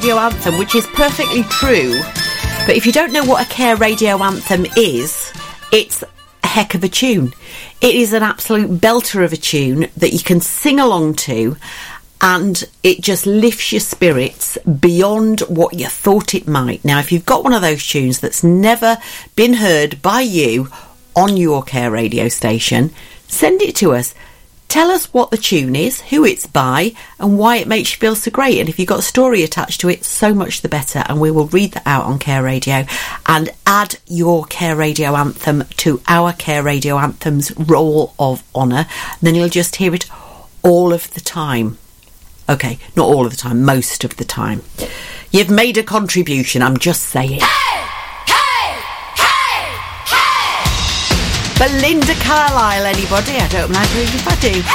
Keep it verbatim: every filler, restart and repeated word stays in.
Radio anthem, which is perfectly true. But if you don't know what a Care Radio anthem is, it's a heck of a tune. It is an absolute belter of a tune that you can sing along to, and it just lifts your spirits beyond what you thought it might. Now, if you've got one of those tunes that's never been heard by you on your Care Radio station, send it to us. Tell us what the tune is, who it's by, and why it makes you feel so great. And if you've got a story attached to it, so much the better. And we will read that out on Care Radio and add your Care Radio anthem to our Care Radio Anthems Roll of Honour. Then you'll just hear it all of the time. Okay, not all of the time, most of the time. You've made a contribution, I'm just saying. Belinda Carlisle, anybody? I don't mind if I do.